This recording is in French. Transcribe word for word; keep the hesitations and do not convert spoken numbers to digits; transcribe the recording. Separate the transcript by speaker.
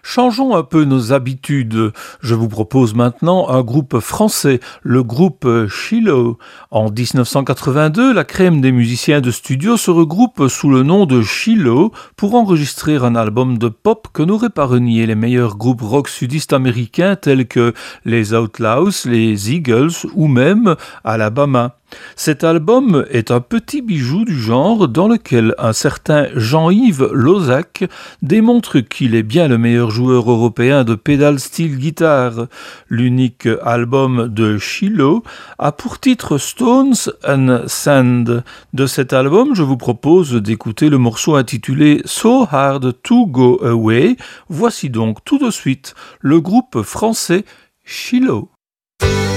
Speaker 1: Changeons un peu nos habitudes. Je vous propose maintenant un groupe français, le groupe Shiloh. En dix-neuf cent quatre-vingt-deux, la crème des musiciens de studio se regroupe sous le nom de Shiloh pour enregistrer un album de pop que n'auraient pas renié les meilleurs groupes rock sudistes américains tels que les Outlaws, les Eagles ou même Alabama. Cet album est un petit bijou du genre dans lequel un certain Jean-Yves Lozac démontre qu'il est bien le meilleur joueur européen de pédale style guitare. L'unique album de Shiloh a pour titre Stones and Sand. De cet album, je vous propose d'écouter le morceau intitulé So Hard to Go Away. Voici donc tout de suite le groupe français Shiloh.